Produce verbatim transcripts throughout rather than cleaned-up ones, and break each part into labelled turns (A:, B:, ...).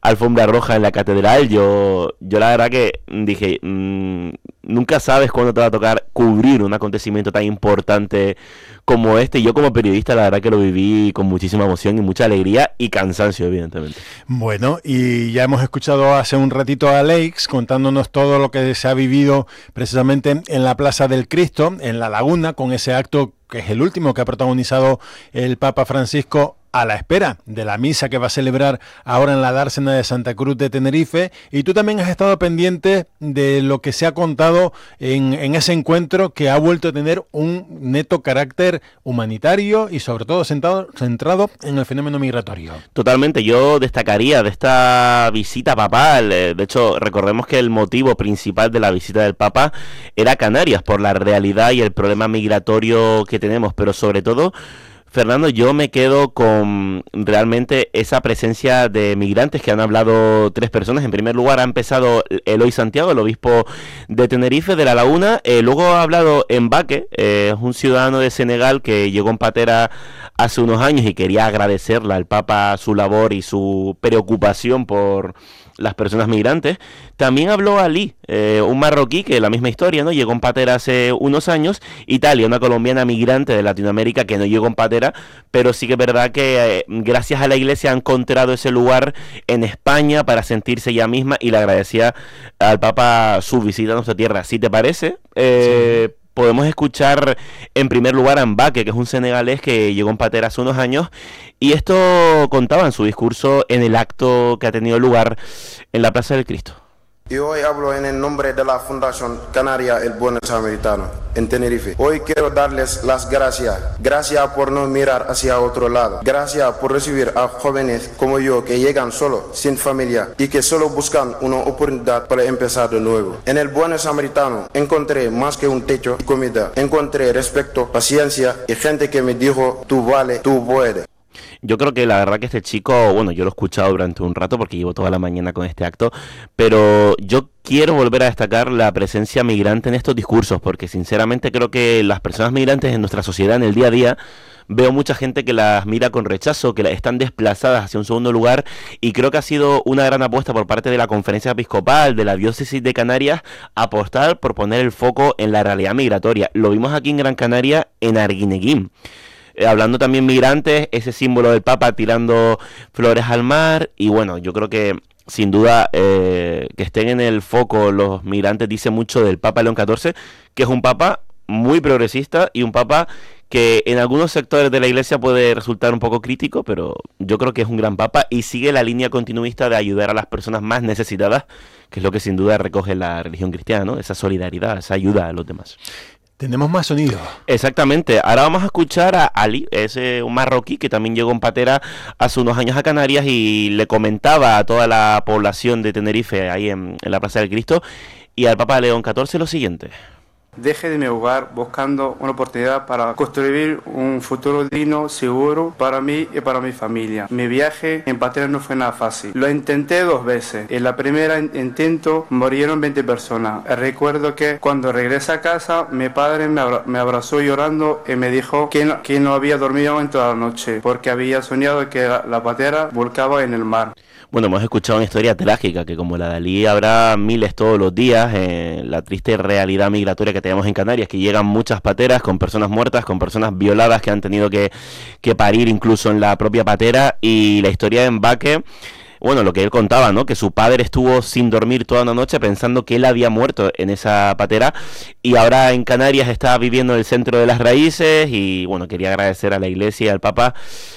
A: alfombra roja en la catedral. Yo, yo la verdad que dije, mmm, nunca sabes cuándo te va a tocar cubrir un acontecimiento tan importante como este. Y yo como periodista la verdad que lo viví con muchísima emoción y mucha alegría y cansancio, evidentemente.
B: Bueno, y ya hemos escuchado hace un ratito a Alex contándonos todo lo que se ha vivido precisamente en la Plaza del Cristo, en La Laguna, con ese acto que es el último que ha protagonizado el Papa Francisco a la espera de la misa que va a celebrar ahora en la dársena de Santa Cruz de Tenerife. Y tú también has estado pendiente de lo que se ha contado en, en ese encuentro, que ha vuelto a tener un neto carácter humanitario y sobre todo centrado, centrado en el fenómeno migratorio.
A: Totalmente, yo destacaría de esta visita papal, de hecho recordemos que el motivo principal de la visita del Papa era Canarias, por la realidad y el problema migratorio que tenemos, pero sobre todo, Fernando, yo me quedo con realmente esa presencia de migrantes que han hablado tres personas. En primer lugar ha empezado Eloy Santiago, el obispo de Tenerife, de La Laguna. Eh, luego ha hablado Mbacké, eh, un ciudadano de Senegal que llegó en patera hace unos años y quería agradecerle al Papa su labor y su preocupación por las personas migrantes. También habló Ali, eh, un marroquí que la misma historia, ¿no? Llegó en patera hace unos años. Italia, una colombiana migrante de Latinoamérica que no llegó en patera, pero sí que es verdad que eh, gracias a la iglesia ha encontrado ese lugar en España para sentirse ella misma, y le agradecía al Papa su visita a nuestra tierra. Si te parece, eh, sí. Podemos escuchar en primer lugar a Mbacké, que es un senegalés que llegó en patera hace unos años, y esto contaba en su discurso en el acto que ha tenido lugar en la Plaza del Cristo.
C: Y hoy hablo en el nombre de la Fundación Canaria El Buen Samaritano en Tenerife. Hoy quiero darles las gracias. Gracias por no mirar hacia otro lado. Gracias por recibir a jóvenes como yo que llegan solo, sin familia y que solo buscan una oportunidad para empezar de nuevo. En El Buen Samaritano encontré más que un techo y comida. Encontré respeto, paciencia y gente que me dijo, tú vale, tú puedes.
A: Yo creo que la verdad que este chico, bueno, yo lo he escuchado durante un rato porque llevo toda la mañana con este acto, pero yo quiero volver a destacar la presencia migrante en estos discursos, porque sinceramente creo que las personas migrantes en nuestra sociedad, en el día a día, veo mucha gente que las mira con rechazo, que están desplazadas hacia un segundo lugar, y creo que ha sido una gran apuesta por parte de la Conferencia Episcopal, de la Diócesis de Canarias, apostar por poner el foco en la realidad migratoria. Lo vimos aquí en Gran Canaria, en Arguineguín. Eh, hablando también migrantes, ese símbolo del Papa tirando flores al mar, y bueno, yo creo que sin duda eh, que estén en el foco los migrantes dice mucho del Papa León catorce, que es un Papa muy progresista y un Papa que en algunos sectores de la Iglesia puede resultar un poco crítico, pero yo creo que es un gran Papa y sigue la línea continuista de ayudar a las personas más necesitadas, que es lo que sin duda recoge la religión cristiana, ¿no? Esa solidaridad, esa ayuda a los demás.
B: Tenemos más sonido.
A: Exactamente. Ahora vamos a escuchar a Ali, es eh, un marroquí que también llegó en patera hace unos años a Canarias y le comentaba a toda la población de Tenerife, ahí en, en la Plaza del Cristo, y al Papa León catorce lo siguiente.
D: Dejé de mi hogar buscando una oportunidad para construir un futuro digno, seguro para mí y para mi familia. Mi viaje en patera no fue nada fácil. Lo intenté dos veces. En la primera intento murieron veinte personas. Recuerdo que cuando regresé a casa, mi padre me, abra- me abrazó llorando y me dijo que no, que no había dormido en toda la noche porque había soñado que la, la patera volcaba en el mar.
A: Bueno, hemos escuchado una historia trágica, que como la de Ali habrá miles todos los días, eh, la triste realidad migratoria que tenemos en Canarias, que llegan muchas pateras con personas muertas, con personas violadas que han tenido que, que parir incluso en la propia patera, y la historia de Mbacké, bueno, lo que él contaba, ¿no? Que su padre estuvo sin dormir toda una noche pensando que él había muerto en esa patera, y ahora en Canarias está viviendo en el centro de las raíces, y bueno, quería agradecer a la Iglesia y al Papa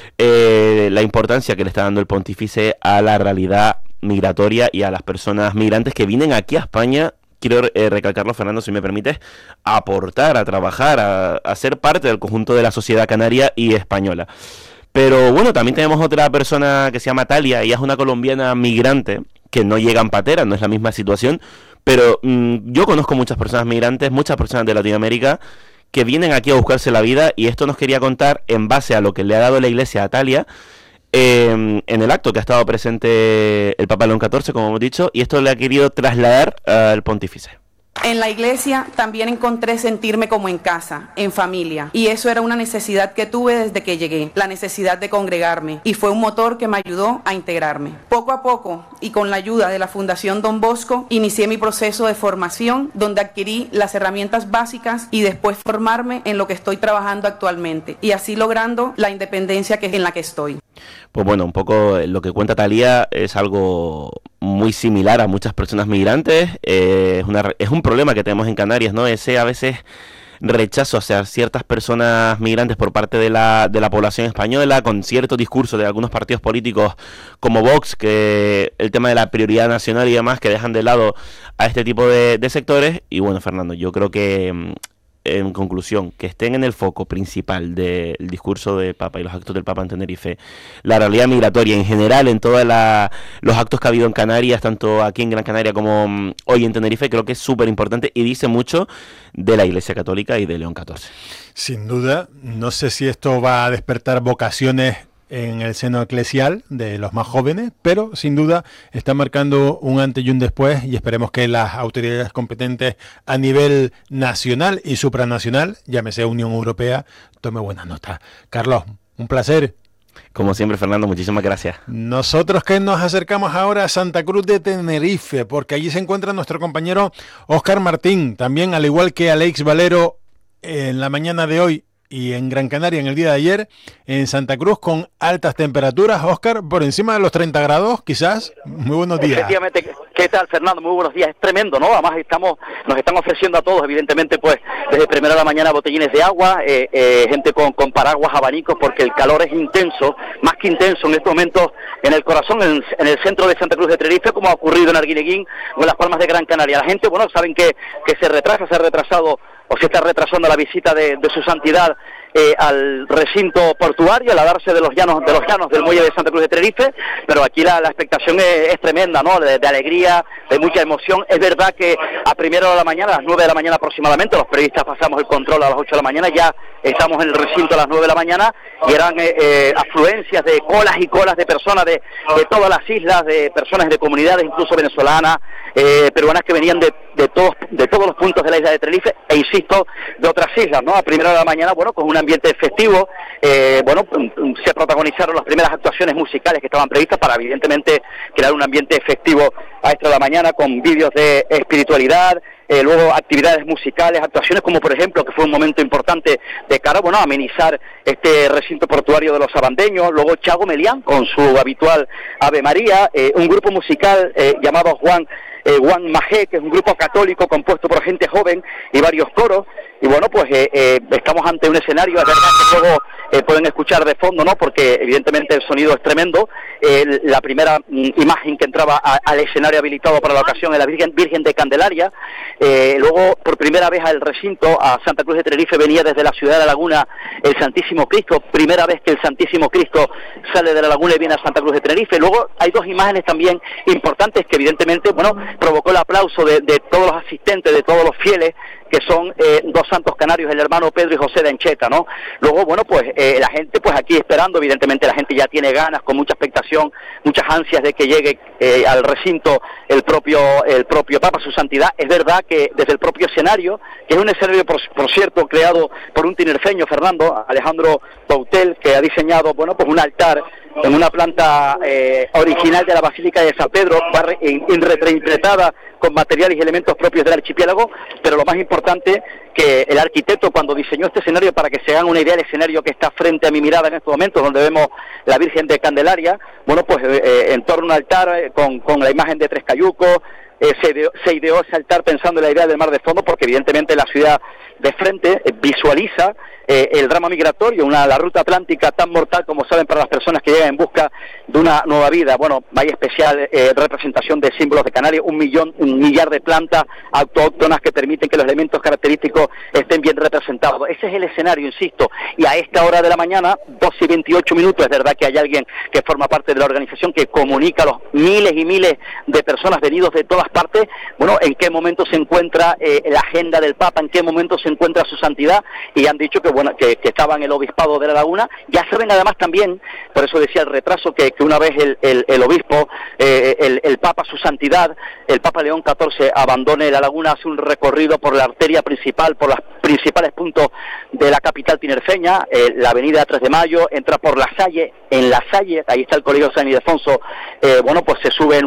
A: eh, la importancia que le está dando el pontífice a la realidad migratoria y a las personas migrantes que vienen aquí a España. Quiero eh, recalcarlo, Fernando, si me permites, a aportar, a trabajar, a, a ser parte del conjunto de la sociedad canaria y española. Pero bueno, también tenemos otra persona que se llama Talia, ella es una colombiana migrante que no llega en patera, no es la misma situación, pero mmm, yo conozco muchas personas migrantes, muchas personas de Latinoamérica que vienen aquí a buscarse la vida, y esto nos quería contar en base a lo que le ha dado la Iglesia a Talia eh, en el acto que ha estado presente el Papa León catorce, como hemos dicho, y esto le ha querido trasladar al pontífice.
E: En la iglesia también encontré sentirme como en casa, en familia, y eso era una necesidad que tuve desde que llegué, la necesidad de congregarme, y fue un motor que me ayudó a integrarme. Poco a poco, y con la ayuda de la Fundación Don Bosco, inicié mi proceso de formación, donde adquirí las herramientas básicas y después formarme en lo que estoy trabajando actualmente, y así logrando la independencia que, en la que estoy.
A: Pues bueno, un poco lo que cuenta Thalía es algo muy similar a muchas personas migrantes. Eh, es, una, es un problema que tenemos en Canarias, ¿no? Ese a veces rechazo hacia ciertas personas migrantes por parte de la, de la población española, con cierto discurso de algunos partidos políticos como Vox, que el tema de la prioridad nacional y demás, que dejan de lado a este tipo de, de sectores. Y bueno, Fernando, yo creo que... en conclusión, que estén en el foco principal del discurso del Papa y los actos del Papa en Tenerife, la realidad migratoria en general, en todos los actos que ha habido en Canarias, tanto aquí en Gran Canaria como um, hoy en Tenerife, creo que es súper importante y dice mucho de la Iglesia Católica y de León catorce.
B: Sin duda, no sé si esto va a despertar vocaciones en el seno eclesial de los más jóvenes, pero sin duda está marcando un antes y un después, y esperemos que las autoridades competentes a nivel nacional y supranacional, llámese Unión Europea, tome buena nota. Carlos, un placer.
A: Como siempre, Fernando, muchísimas gracias.
B: Nosotros que nos acercamos ahora a Santa Cruz de Tenerife, porque allí se encuentra nuestro compañero Óscar Martín, también al igual que Alex Valero en la mañana de hoy y en Gran Canaria en el día de ayer, en Santa Cruz con altas temperaturas, Óscar, por encima de los treinta grados, quizás. Muy buenos días.
F: Efectivamente, ¿qué tal, Fernando? Muy buenos días. Es tremendo, ¿no? Además estamos, nos están ofreciendo a todos, evidentemente, pues desde primera de la mañana botellines de agua, eh, eh, gente con, con paraguas, abanicos, porque el calor es intenso, más que intenso en estos momentos en el corazón, en, en el centro de Santa Cruz de Tenerife, como ha ocurrido en Arguineguín o en las Palmas de Gran Canaria. La gente, bueno, saben que, que se retrasa, se ha retrasado o se está retrasando la visita de, de su santidad eh, al recinto portuario, al darse de los llanos de los llanos del muelle de Santa Cruz de Tenerife, pero aquí la, la expectación es, es tremenda, ¿no? De, de alegría, de mucha emoción. Es verdad que a primera hora de la mañana, a las nueve de la mañana aproximadamente, los periodistas pasamos el control a las ocho de la mañana, ya estamos en el recinto a las nueve de la mañana y eran eh, eh, afluencias de colas y colas de personas de, de todas las islas, de personas de comunidades, incluso venezolanas, eh, peruanas, que venían de, de todos de todos los puntos de la isla de Tenerife, e insisto, de otras islas, ¿no? A primera hora de la mañana, bueno, con un ambiente festivo, eh, bueno, se protagonizaron las primeras actuaciones musicales que estaban previstas para, evidentemente, crear un ambiente festivo a esta hora de la mañana, con vídeos de espiritualidad, eh, luego actividades musicales, actuaciones como, por ejemplo, que fue un momento importante de cara, bueno, a amenizar este recinto portuario de los Sabandeños, luego Chago Melián con su habitual Ave María, eh, un grupo musical eh, llamado Juan Eh, Juan Majé, que es un grupo católico compuesto por gente joven y varios coros, y bueno, pues eh, eh, estamos ante un escenario, es verdad que luego eh, pueden escuchar de fondo, ¿no? Porque evidentemente el sonido es tremendo. Eh, la primera mm, imagen que entraba a, al escenario habilitado para la ocasión es la Virgen, Virgen de Candelaria. Eh, luego, por primera vez al recinto, a Santa Cruz de Tenerife, venía desde la ciudad de la Laguna el Santísimo Cristo, primera vez que el Santísimo Cristo sale de la Laguna y viene a Santa Cruz de Tenerife. Luego hay dos imágenes también importantes que evidentemente, bueno, provocó el aplauso de, de todos los asistentes, de todos los fieles, que son eh, dos santos canarios, el hermano Pedro y José de Ancheta, ¿no? Luego, bueno, pues eh, la gente, pues aquí esperando, evidentemente la gente ya tiene ganas, con mucha expectación, muchas ansias de que llegue eh, al recinto el propio el propio Papa, su santidad. Es verdad que desde el propio escenario, que es un escenario, por, por cierto, creado por un tinerfeño, Fernando, Alejandro Bautel, que ha diseñado, bueno, pues un altar en una planta eh, original de la Basílica de San Pedro, reinterpretada con materiales y elementos propios del archipiélago, pero lo más importante, que el arquitecto, cuando diseñó este escenario, para que se hagan una idea, el escenario que está frente a mi mirada en estos momentos, donde vemos la Virgen de Candelaria, bueno, pues eh, en torno a un altar eh, con, con la imagen de tres cayucos, eh, se, ideó, se ideó ese altar pensando en la idea del mar de fondo, porque evidentemente la ciudad de frente eh, visualiza eh, el drama migratorio, una la ruta atlántica tan mortal, como saben, para las personas que llegan en busca de una nueva vida. Bueno, hay especial eh, representación de símbolos de Canarias, un millón, un millar de plantas autóctonas que permiten que los elementos característicos estén bien representados. Ese es el escenario, insisto, y a esta hora de la mañana, dos y veintiocho minutos, es verdad que hay alguien que forma parte de la organización que comunica a los miles y miles de personas venidos de todas partes, bueno, en qué momento se encuentra eh, la agenda del Papa, en qué momento se encuentra su santidad, y han dicho que bueno que, que estaba en el obispado de la Laguna. Ya saben además también, por eso decía el retraso, que, que una vez el, el, el obispo, eh, el, el Papa, su santidad, el Papa León catorce, abandone la laguna, hace un recorrido por la arteria principal, por los principales puntos de la capital tinerfeña, eh, la avenida tres de mayo, entra por La Salle, en La Salle, ahí está el Colegio San Ildefonso, eh, bueno, pues se sube en